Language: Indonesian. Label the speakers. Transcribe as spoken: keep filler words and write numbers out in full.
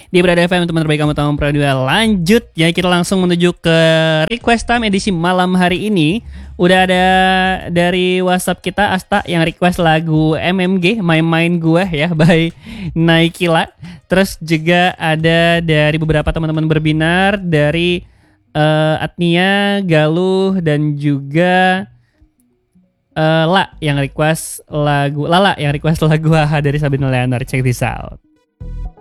Speaker 1: di Berada F M, teman terbaik kamu tahu Pradua. Lanjut ya, kita langsung menuju ke request time edisi malam hari ini. Udah ada dari WhatsApp kita Asta yang request lagu M M G Main Main Gue ya by Naikila. Terus juga ada dari beberapa teman-teman berbinar dari uh, Atnia, Galuh dan juga uh, La yang request lagu Lala yang request lagu Haha dari Sabina Leonard. Check this out.